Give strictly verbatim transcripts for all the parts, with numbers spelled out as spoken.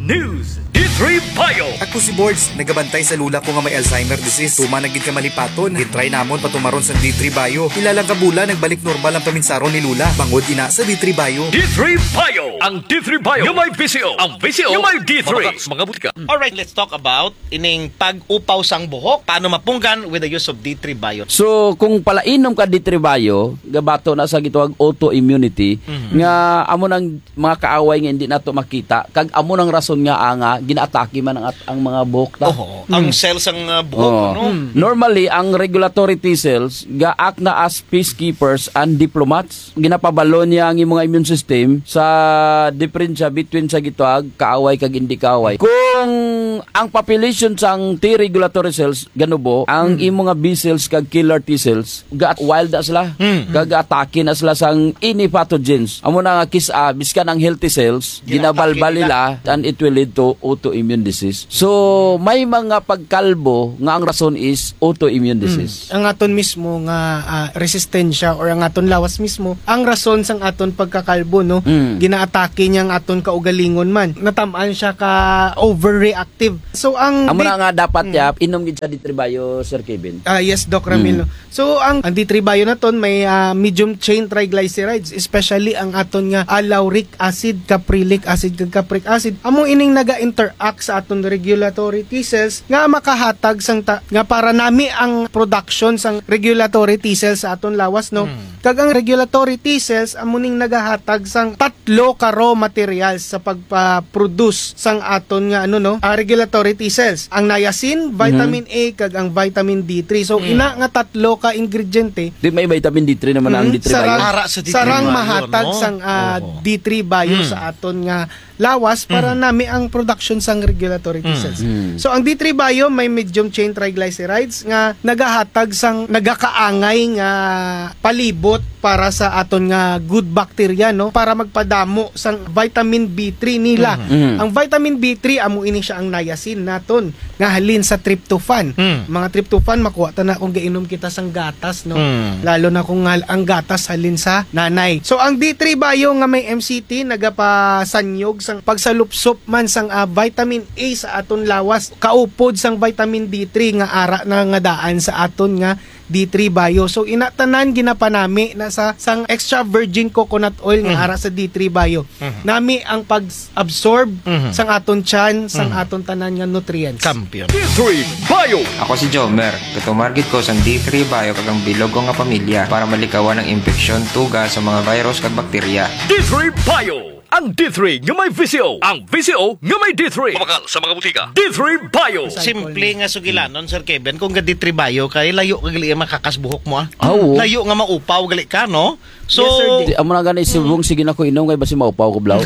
News D three Bio. Ako si Boards, nagabantay sa lula ko nga may Alzheimer disease. Tuma nagid ka malipaton. Gitry namon patumaron sa D three Bio. Ilalang kabula nagbalik normal ang paminsaron ni lula. Bangod ina sa D three Bio. D three Bio. Ang D three Bio. Yung may V C O. Ang V C O. Yung may D three. Mga butika. Alright, let's talk about ining pag-upaw sang buhok. Paano mapunggan with the use of D three Bio. So kung palainom ka D three Bio, gabato na sa gituwag autoimmunity, mm-hmm. nga amo nang mga kaaway nga hindi nato makita, kag amo nang rason nga anga ginaatake man ang, ang mga buhok ta. Oh, mm. Ang cells ang uh, buhok, oh. ano? Mm. Normally, ang regulatory T-cells ga-act na as peacekeepers and diplomats. Ginapabalo niya ang imong immune system sa diferensya between sa gituwag kaaway kag hindi kaaway. Kung ang population sang T regulatory cells ganubo, ang mm. imong nga B cells kag killer T cells ga wild na sila. Mm. Kag atake na sila sang any pathogens. Amo na nga kisa biskan ang healthy cells ginabalbal nila and it will lead to autoimmune disease. So may mga pagkalbo nga ang rason is autoimmune disease. Mm. Ang aton mismo nga uh, resistensya or ang aton lawas mismo ang rason sang aton pagkakalbo, no. Mm. Ginaatake niya ang aton kaugalingon man. Natam-an siya ka overreactive. So ang amo na nga dapat mm. ya inom gid sa D three Bio, Sir Kevin. Ah uh, yes, Doc Ramil. Mm. So ang, ang D three Bio naton may uh, medium chain triglycerides, especially ang aton nga uh, lauric acid, caprylic acid kag capric acid. Amo ining naga-interact sa aton regulatory T cells nga makahatag sang ta, nga para nami ang production sang regulatory T cells sa aton lawas, no. Mm. Kag ang regulatory T cells amo ning nagahatag sang tatlo ka raw materials sa pagpa-produce sang aton nga ano, no, uh, regulatory T cells. Ang niacin, vitamin mm-hmm. A kag ang vitamin D three. So mm. ina nga tatlo ka ingrediente. Di may vitamin D three naman mm-hmm. ang D three sarang, Bio. Sa D three sarang Bio, mahatag no? sang uh, oh. D three Bio mm. sa aton nga lawas para mm. nami ang production sang regulatory T cells. Mm. So ang D three Bio may medium chain triglycerides nga nagahatag sang nagakaangay nga palibot para sa aton nga good bacteria, no, para magpadamo sang vitamin B three nila. Mm. Ang vitamin B three amo ini siya ang niacin naton nga halin sa tryptophan. Mm. Mga tryptophan makuha ta na kung gainom kita sang gatas, no. Mm. Lalo na kung ang gatas halin sa nanay. So ang D three Bio nga may M C T nagapasanyog sang pagsalupsop man sang uh, vitamin A sa aton lawas, kaupod sang vitamin D three nga ara na nga daan sa aton nga D three Bio. So inatanan ginapanami na sa sang extra virgin coconut oil nga mm-hmm. ara sa D three Bio. Mm-hmm. Nami ang pag-absorb mm-hmm. sang aton tiyan, sang mm-hmm. aton tanan nga nutrients. Champion. D three Bio. Ako si Jomer. Katumargit ko sang D three Bio kag ang bilog ko nga pamilya para malikawan ang infeksyon, tuga sa mga virus kag bakterya. D three Bio. Ang D three nga may V C O. Ang V C O nga may D three. Kumakal sa mga butika. D three Bio. Simple nga sugilanon, Sir Kevin. Kung ga D three Bio, kay layo ka gali makakasbuhok mo, ah. Oh. Layo nga maupaw gali ka, no? So, yes, amo na gani sibong sige na ko inom kay basi maupaw ko blaw.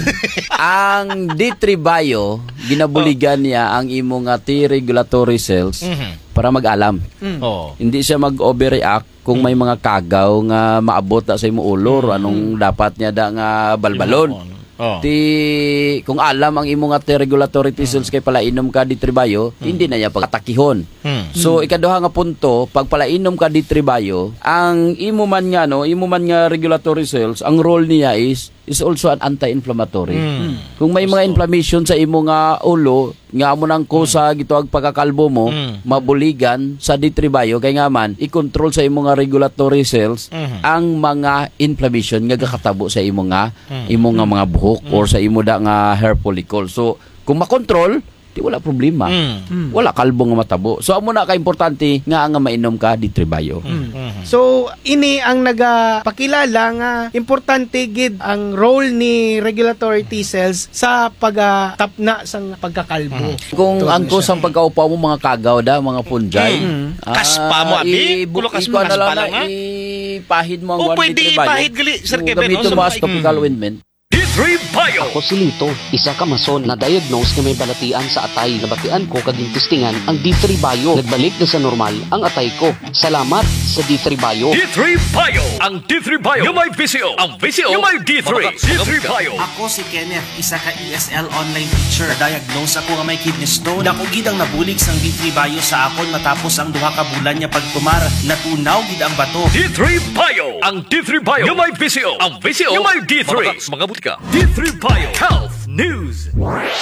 Ang D three Bio, ginabuligan niya ang imong nga T regulatory cells mm-hmm. para mag-alam. Mm. Oh. Hindi siya mag-overreact kung may mga kagaw nga maabot sa imong ulo mm-hmm. anong dapat niya da nga balbalon. Oh. Ti kung alam ang imo nga T regulatory T cells kay palainom ka D three Bio, hmm. hindi na niya pagtakihon. Hmm. So ikaduha nga punto, pag palainom ka D three Bio, ang imo man nga no, imo man nga regulatory cells, ang role niya is is also an anti-inflammatory. Hmm. Kung may mga inflammation sa imo nga ulo, nga amo nang kusa hmm. gituag pagkakalbo mo, hmm. mabuligan sa D three Bio kay nga man i-control sa imo nga regulatory cells hmm. ang mga inflammation nga gakatabo sa imo nga hmm. imo nga mga buhok hmm. or sa imo da nga hair follicle. So kung makontrol, di wala problema. Mm. Wala kalbo nga matabo. So amo na ka importante nga nga mainom ka D three Bio. Mm. Mm. So ini ang nagapakilala nga importante gid ang role ni regulatory T cells sa pagtapna sang pagkakalbo. Mm. Kung ang kusang pagkaupaw mo mga kagaw da, mga fungi, mm. uh, kaspa mo abi, bulo kaspa kaspa lang ha. Ipahid mo ang D three Bio. O pwede ipahid gali, Sir Kevin. Gamito mo as topical ointment. D three Bio. Ako si Lito, isa ka mason na diagnose nga may balatian sa atay. Nabatian ko kaging testingan ang D three Bio. Nagbalik na sa normal ang atay ko. Salamat sa D three Bio. D three Bio. Ang D three Bio yung may V C O. Ang V C O yung may D three. D three Bio. Ako si Kenneth, isa ka E S L online teacher. Na-diagnose ako nga may kidney stone. Dako gid ang nabulig sang D three Bio sa akon matapos ang duha ka bulan niya pagtumar. Natunaw gid ang bato. D three Bio. Ang D three Bio yung may V C O. Ang V C O yung may D three. Mga butika. D three Bio Health News.